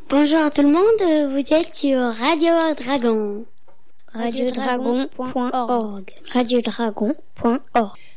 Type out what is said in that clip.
Bonjour à tout le monde, vous êtes sur Radio Dragon. radiodragon.org. radiodragon.org